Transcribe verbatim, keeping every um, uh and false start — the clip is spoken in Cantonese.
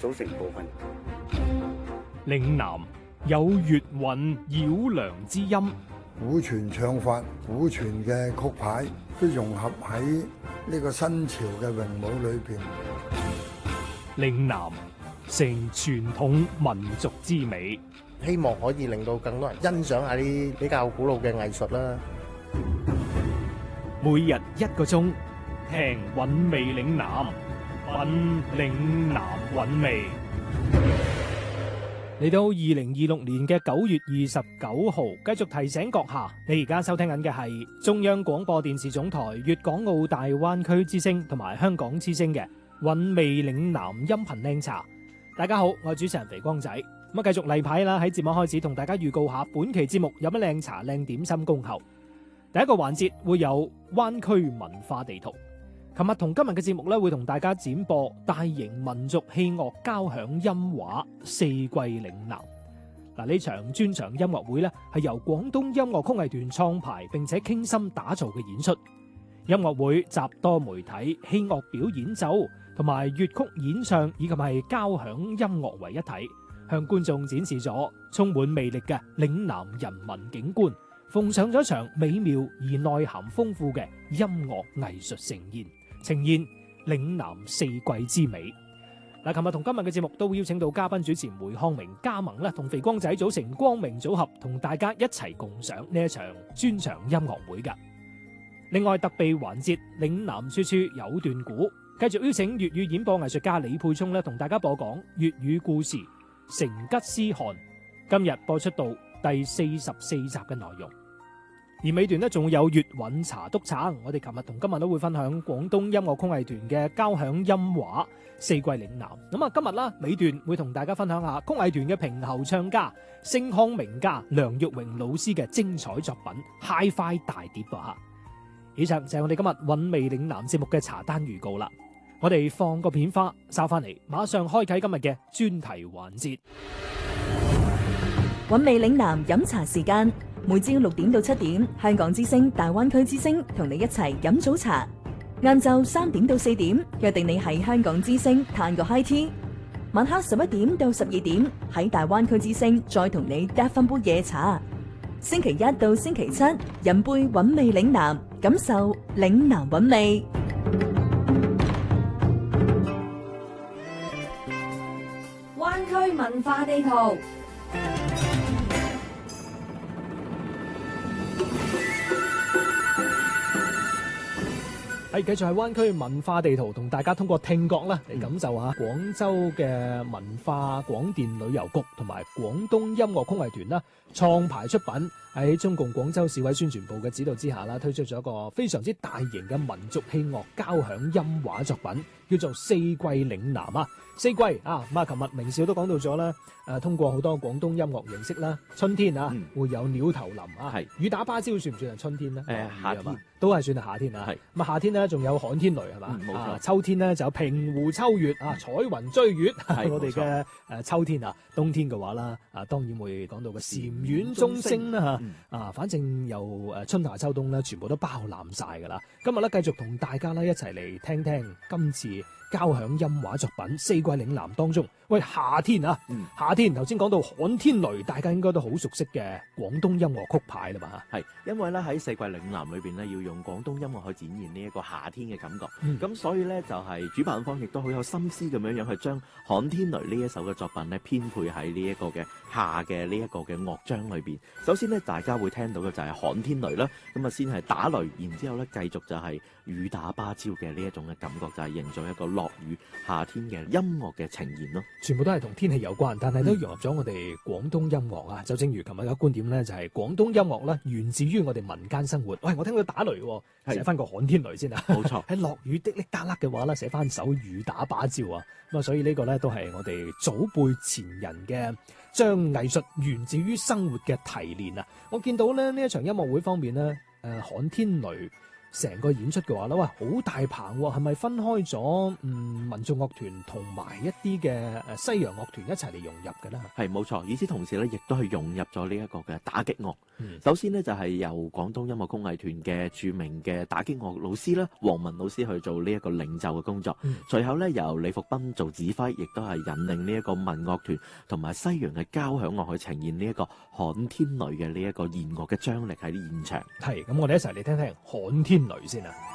組成部分。 嶺南有粵韻繞梁之音， 古傳唱法、古傳嘅曲牌都融合喺呢個新潮嘅詠舞裏邊。 嶺南成傳統民族之美， 希望可以令到更多人欣賞下啲比較古老嘅藝術啦。 每日一個鐘，聽韻味嶺南，品嶺南韻味。嚟到二零二六年嘅九月二十九號，繼續提醒閣下，你而家收聽緊嘅係中央廣播電視總台粵港澳大灣區之聲同埋香港之聲嘅韻味嶺南音頻靚茶。大家好，我係主持人肥光仔。咁啊，繼續例牌啦，喺節目開始同大家預告下本期節目有乜靚茶靚點心恭候。第一個環節會有灣區文化地圖。琴日同今日嘅節目咧，會同大家展播大型民族器樂交響音畫四季嶺南。嗱，呢場專場音樂會咧，係由廣東音樂曲藝團創排並且傾心打造嘅演出。音樂會集多媒體、器樂表演奏同埋粵曲演唱以及係交響音樂為一體，向觀眾展示咗充滿魅力嘅嶺南人文景觀，奉上咗一場美妙而內涵豐富嘅音樂藝術盛宴，呈現嶺南四季之美。嗱，琴日同今日嘅節目都會邀請到嘉賓主持梅康明加盟咧，同肥光仔組成光明組合，同大家一齊共賞呢一場專場音樂會㗎。另外特備環節嶺南處處有段古，繼續邀請粵語演播藝術家李沛聰咧，同大家播講粵語故事《成吉思汗》。今日播出到第四十四集嘅內容。而尾段呢，仲有粵韻茶督橙，我哋琴日同今日都會分享廣東音樂曲藝團嘅交響音畫四季嶺南。咁啊，今日啦尾段會同大家分享下曲藝團嘅平喉唱家、星腔名家梁玉榮老師嘅精彩作品《Hi-Fi 大碟》啊！以上就係我哋今日韻味嶺南節目嘅茶單預告啦。我哋放個片花，收翻嚟，馬上開啟今日嘅專題環節。 韻味嶺南飲茶時間，每朝六點到七點，香港之聲、大灣區之聲同你一齊飲早茶。晏晝三點到四點，約定你喺香港之聲嘆個 high tea。晚黑十一點到十二點，喺大灣區之聲再同你嗒翻杯夜茶。星期一到星期七，飲杯韻味嶺南，感受嶺南韻味。 灣區文化地圖。 係繼續係灣區文化地圖，同大家通過聽覺啦嚟感受下廣州嘅文化廣電旅遊局同埋廣東音樂曲藝團啦創排出品，喺中共廣州市委宣傳部嘅指導之下啦，推出咗一個非常之大型嘅民族器樂交響音畫作品，叫做《四季嶺南》啊！四季啊，咁啊，琴日明少都講到咗啦。誒，通過好多廣東音樂形式啦，春天啊，嗯、會有鳥頭林啊，係雨打芭蕉算唔算係春天咧？誒、呃，夏天都係算係夏天啊。係咁啊，夏天咧仲有旱天雷係嘛？冇錯、啊。秋天咧就有平湖秋月啊，彩雲追月。係我哋嘅誒秋天啊，冬天嘅話啦，啊當然會講到個禪院鐘聲啦嚇。嗯、啊，反正由誒春夏秋冬咧，全部都包攬晒㗎啦。今日咧繼續同大家咧一齊嚟聽聽今次交響音畫作品《四季嶺南》當中，喂夏天啊，嗯、夏天頭先講到旱天雷，大家應該都好熟悉嘅廣東音樂曲牌啦嘛。 係因為咧喺《四季嶺南》裏邊咧，要用廣東音樂去展現呢一個夏天嘅感覺，咁、嗯、所以咧就係、是、主辦方亦都好有心思咁樣樣去將旱天雷呢一首嘅作品咧編配喺呢一個嘅夏嘅呢一個嘅樂章裏邊。首先咧，大家會聽到嘅就係旱天雷啦，咁啊先係打雷，然之後咧繼續就係雨打芭蕉嘅呢一種嘅感覺，就係、是、營造一個落雨夏天嘅音樂嘅呈現咯。 全部都係同天氣有關，但係都融合咗我哋廣東音樂啊！嗯、就正如琴日嘅觀點咧，就係、是、廣東音樂咧源自於我哋民間生活。喂，我聽到打雷，寫翻個旱天雷先啊！冇錯，喺落雨滴滴答答嘅話咧，寫翻首雨打芭蕉啊！咁啊，所以呢個咧都係我哋祖輩前人嘅將藝術源自於生活嘅提煉啊！我見到咧呢一場音樂會方面咧，誒、呃、旱天雷。 成個演出嘅話咧，喂，好大棚喎，係咪分開咗嗯民族樂團同埋一啲嘅誒西洋樂團一齊嚟融入嘅咧？ 係冇錯，與此同時咧，亦都係融入咗呢一個嘅打擊樂。 嗯、 首先呢，就係、是、由廣東音樂工藝團嘅著名嘅打擊樂老師啦，黃文老師去做呢一個領袖嘅工作。 嗯、 隨後咧，由李福斌做指揮，亦都係引領呢一個民樂團同埋西洋嘅交響樂去呈現呢一個旱天雷嘅呢一個弦樂嘅張力喺啲現場。 係，咁我哋一齊嚟聽聽旱天雷先啊！